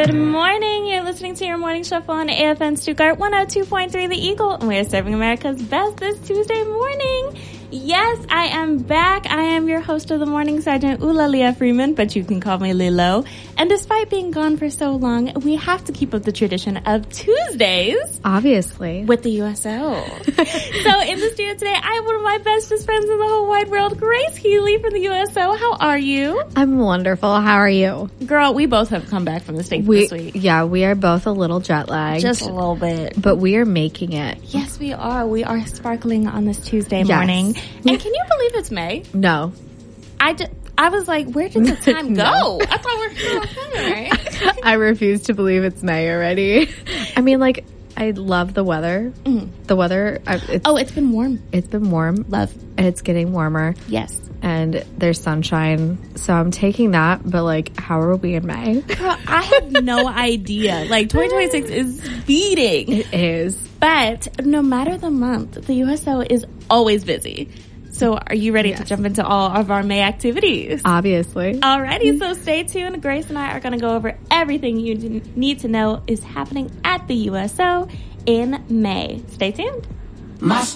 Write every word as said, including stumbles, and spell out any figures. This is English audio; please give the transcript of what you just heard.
Good morning. You're listening to your morning shuffle on A F N Stuttgart one oh two point three The Eagle, and we're serving America's best this Tuesday morning. Yes, I am back. I am your host of the morning, Sergeant Eulalia Freeman, but you can call me Lilo. And despite being gone for so long, we have to keep up the tradition of Tuesdays. Obviously. With the U S O. So in the studio today, I have one of my bestest friends in the whole wide world, Grace Healy from the U S O. How are you? I'm wonderful. How are you? Girl, we both have come back from the States we, this week. Yeah, we are both a little jet lagged. Just a little bit. But we are making it. Yes, we are. We are sparkling on this Tuesday yes. morning. And can you believe it's May? No. I, d- I was like, where did the time no. go? I thought we were here on February. I refuse to believe it's May already. I mean, like, I love the weather. Mm. The weather. It's, oh, it's been warm. It's been warm. Love. And it's getting warmer. Yes. And there's sunshine. So I'm taking that. But, like, how are we in May? Girl, I have no idea. Like, twenty twenty-six is speeding. It is. But no matter the month, the U S O is always busy. So are you ready yes. to jump into all of our May activities? Obviously. Alrighty, so stay tuned. Grace and I are going to go over everything you need to know is happening at the U S O in May. Stay tuned. My